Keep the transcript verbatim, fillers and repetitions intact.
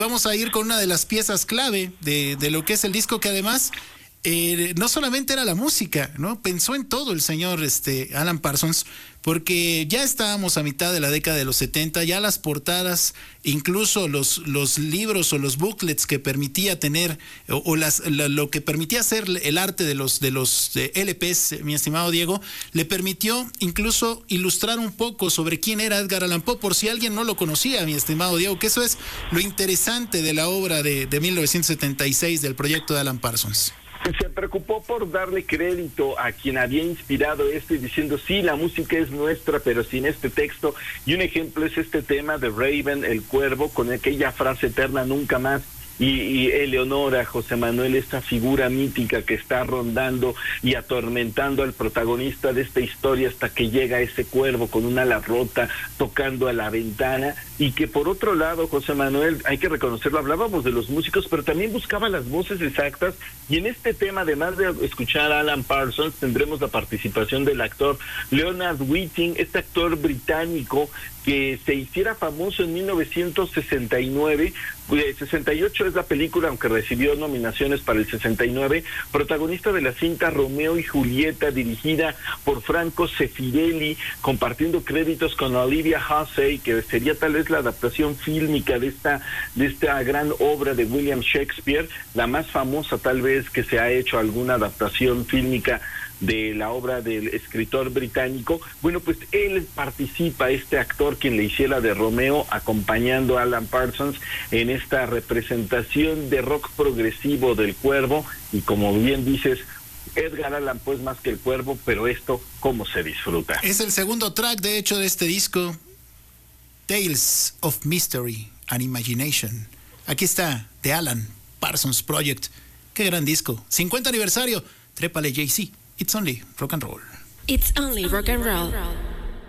Vamos a ir con una de las piezas clave de, de lo que es el disco, que además eh, no solamente era la música, ¿no? Pensó en todo el señor este, Alan Parsons, porque ya estábamos a mitad de la década de los setenta, ya las portadas, incluso los, los libros o los booklets que permitía tener, o, o las, la, lo que permitía hacer el arte de los, de los de L Pes, mi estimado Diego, le permitió incluso ilustrar un poco sobre quién era Edgar Allan Poe, por si alguien no lo conocía, mi estimado Diego, que eso es lo interesante de la obra de, de mil novecientos setenta y seis del proyecto de Alan Parsons. Se preocupó por darle crédito a quien había inspirado esto y diciendo, sí, la música es nuestra, pero sin este texto. Y un ejemplo es este tema de Raven, el cuervo, con aquella frase eterna, nunca más. Y, y Eleonora, José Manuel, esta figura mítica que está rondando y atormentando al protagonista de esta historia hasta que llega ese cuervo con una ala rota tocando a la ventana, y que por otro lado, José Manuel, hay que reconocerlo, hablábamos de los músicos, pero también buscaba las voces exactas, y en este tema, además de escuchar a Alan Parsons, tendremos la participación del actor Leonard Whiting, este actor británico que se hiciera famoso en mil novecientos sesenta y nueve, sesenta y ocho es la película, aunque recibió nominaciones para el sesenta y nueve, protagonista de la cinta Romeo y Julieta, dirigida por Franco Sefirelli, compartiendo créditos con Olivia Hussey, que sería tal vez la adaptación fílmica de esta, de esta gran obra de William Shakespeare, la más famosa tal vez que se ha hecho alguna adaptación fílmica de la obra del escritor británico. Bueno, pues él participa, este actor quien le hiciera de Romeo, acompañando a Alan Parsons en esta representación de rock progresivo del Cuervo, y como bien dices, Edgar Allan Poe es más que el Cuervo, pero esto, ¿cómo se disfruta? Es el segundo track, de hecho, de este disco, Tales of Mystery and Imagination. Aquí está, The Alan Parsons Project. Qué gran disco. cincuenta aniversario. Trépale, Jay-Z. It's only rock and roll. It's only rock and roll.